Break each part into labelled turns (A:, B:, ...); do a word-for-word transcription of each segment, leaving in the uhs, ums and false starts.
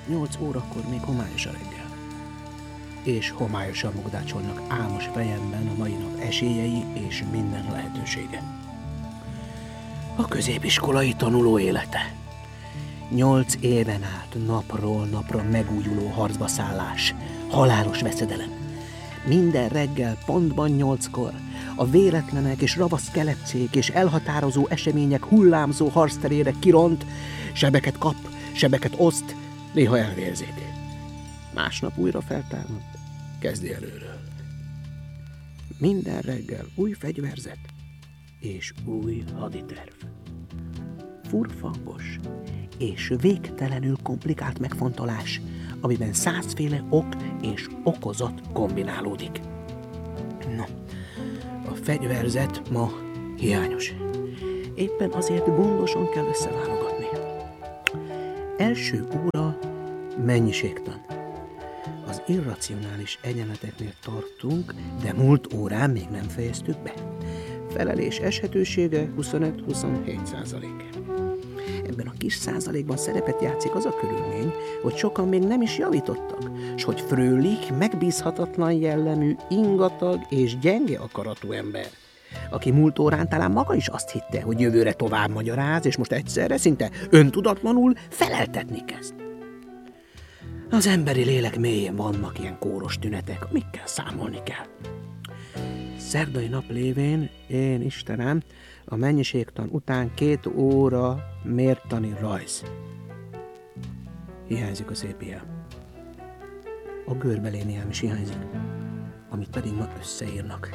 A: Nyolc órakor még homályos a reggel. És homályosan mogdácsolnak álmos fejemben a mai nap esélyei és minden lehetősége. A középiskolai tanuló élete. Nyolc éven át napról napra megújuló harcba szállás, halálos veszedelem. Minden reggel pontban nyolckor a véletlenek és ravasz kelepcék és elhatározó események hullámzó harcterére kiront, sebeket kap, sebeket oszt, néha elvérzik. Másnap újra feltámad, kezdi előről. Minden reggel új fegyverzet és új haditerv. Furfangos és végtelenül komplikált megfontolás, amiben százféle ok és okozat kombinálódik. No, a fegyverzet ma hiányos. Éppen azért gondosan kell összeválogatni. Első óra mennyiségtan. Az irracionális egyenleteknél tartunk, de múlt órán még nem fejeztük be. Felelés eshetősége huszonöt-huszonhét százalék. Ebben a kis százalékban szerepet játszik az a körülmény, hogy sokan még nem is javítottak, s hogy Frölich megbízhatatlan jellemű, ingatag és gyenge akaratú ember, aki múlt órán talán maga is azt hitte, hogy jövőre tovább magyaráz, és most egyszerre szinte öntudatlanul feleltetni kezd. Az emberi lélek mélyén vannak ilyen kóros tünetek, amikkel számolni kell. Szerdai nap lévén, én Istenem, a mennyiségtan után két óra mértani rajz. Hiányzik a szép jel. A görbeléni elm is hiányzik, amit pedig ma összeírnak.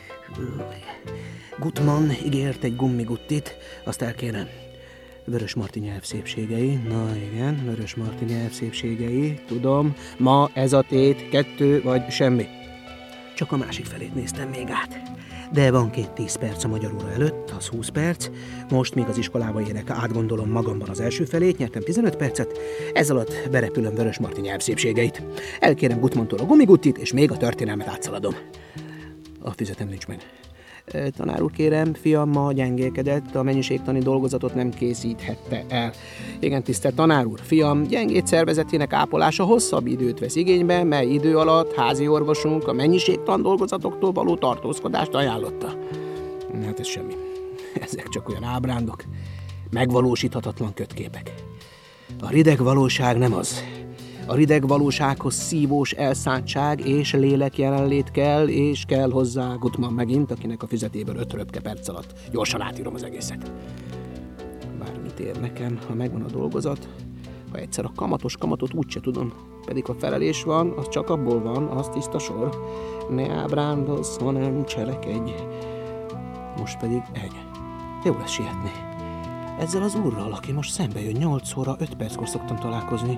A: Gutmann ígért egy gummiguttit, azt elkérem. Vörös Marti nyelv szépségei, na igen, Vörös Marti nyelv szépségei, tudom, ma ez a tét, kettő vagy semmi. Csak a másik felét néztem még át. De van két tíz perc a magyar óra előtt, az húsz perc. Most, míg az iskolába érek, átgondolom magamban az első felét, nyertem tizenöt percet, ez alatt berepülöm Vörös Marti nyelv szépségeit. Elkérem Gutmanntól a gumiguttit, és még a történelmet átszaladom. A füzetem nincs meg. Tanár úr, kérem, fiam ma gyengélkedett, a mennyiségtani dolgozatot nem készíthette el. Igen, tisztelt tanár úr, fiam gyengét szervezetének ápolása hosszabb időt vesz igénybe, mely idő alatt házi orvosunk a mennyiségtan dolgozatoktól való tartózkodást ajánlotta. Hát ez semmi. Ezek csak olyan ábrándok, megvalósíthatatlan kötképek. A rideg valóság nem az. A rideg valósághoz szívós elszántság és lélek jelenlét kell, és kell hozzá Gutmann megint, akinek a füzetéből öt röpke perc alatt gyorsan átírom az egészet. Bármit ér nekem, ha megvan a dolgozat, ha egyszer a kamatos kamatot úgyse tudom, pedig ha felelés van, az csak abból van, az tiszta sor. Ne ábrándozz, hanem cselekedj. Most pedig ennyi. Jó lesz sietni. Ezzel az úrral, aki most szembe jön, nyolc óra öt perckor szoktam találkozni.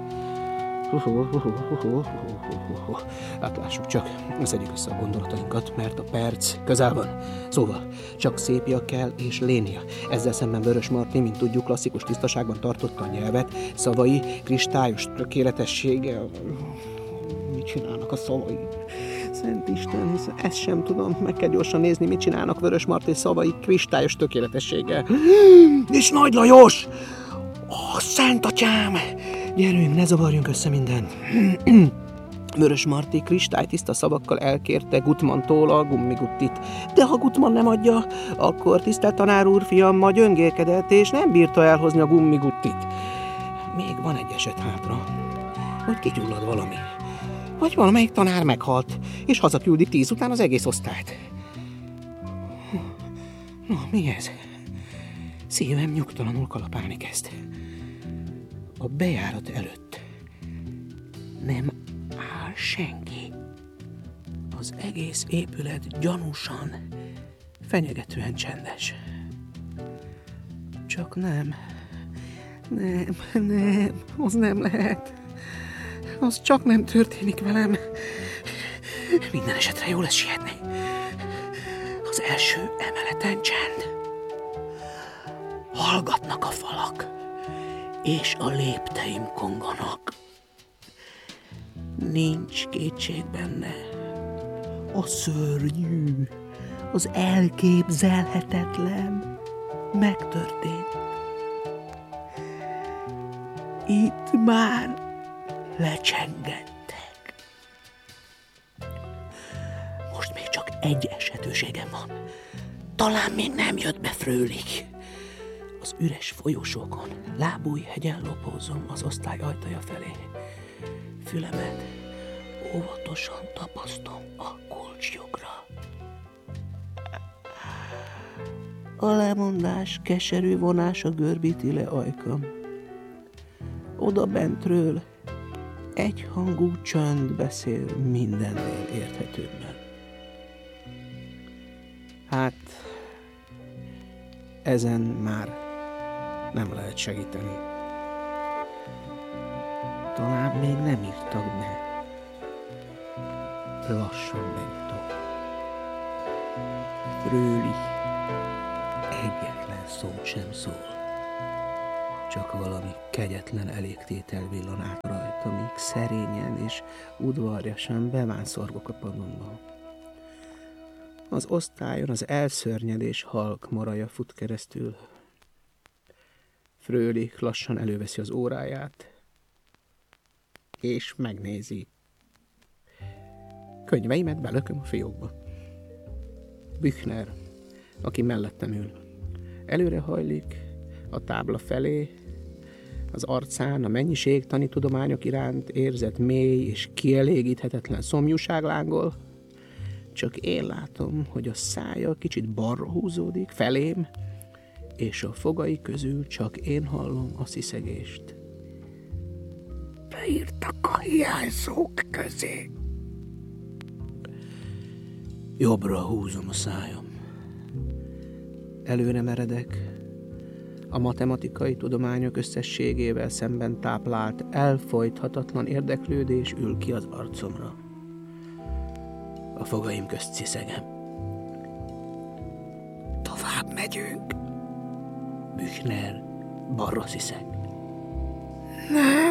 A: Hát lássuk csak, szedjük össze a gondolatainkat, mert a perc közel van. Szóval, csak szépia kell és lénia. Ezzel szemben Vörös Marti, mint tudjuk, klasszikus tisztaságban tartotta a nyelvet, szavai kristályos tökéletessége. Mit csinálnak a szavai? Szent Isten, hisz ezt sem tudom, meg kell gyorsan nézni, mit csinálnak Vörös Marti szavai kristályos tökéletességgel. És Nagy Lajos! Ó, Szent Atyám! Gyerünk, ne zavarjunk össze mindent. Vörös Marti kristálytiszta szavakkal elkérte Gutmanntól a gummiguttit. De ha Gutmann nem adja, akkor tisztelt tanár úr, fiam ma gyöngélkedett, és nem bírta elhozni a gummiguttit. Még van egy eset hátra, hogy kigyullad valami. Vagy valamelyik tanár meghalt, és hazaküldik tíz után az egész osztályt. Na, mi ez? Szívem nyugtalanul kalapálni kezd. A bejárat előtt nem áll senki. Az egész épület gyanúsan, fenyegetően csendes. Csak nem, nem, nem, az nem lehet. Az csak nem történik velem. Minden esetre jó lesz sietni. Az első emeleten csend. Hallgatnak a falak, és a lépteim konganak. Nincs kétség benne. A szörnyű, az elképzelhetetlen megtörtént. Itt már lecsengettek. Most még csak egy esetőségem van. Talán még nem jött be Fröhlich. Az üres folyosókon, lábújhegyen lopózom az osztály ajtaja felé. Fülemet óvatosan tapasztom a kulcslyukra. A lemondás keserű vonása görbíti le ajkam. Oda bentről egyhangú csönd beszél mindennél érthetőbben. Hát, ezen már nem lehet segíteni. Talán még nem írtak be. Lassan benyitom. Fröhlich egyetlen szót sem szól. Csak valami kegyetlen elégtétel villan át rajta, míg szerényen és udvarjasan bevánszorgok a padonba. Az osztályon az elszörnyedés halk maraja fut keresztül. Fröhlich lassan előveszi az óráját, és megnézi. Könyveimet belököm a fiókba. Büchner, aki mellettem ül, előre hajlik a tábla felé, az arcán a mennyiségtani tudományok iránt érzett mély és kielégíthetetlen szomjúság lángol. Csak én látom, hogy a szája kicsit balra húzódik felém, és a fogai közül csak én hallom a sziszegést. Beírtak a hiányzók közé. Jobbra húzom a szájam. Előre meredek. A matematikai tudományok összességével szemben táplált, elfojthatatlan érdeklődés ül ki az arcomra. A fogaim közt sziszegem. Tovább megyünk. Büchner balra sziszeg. Nem.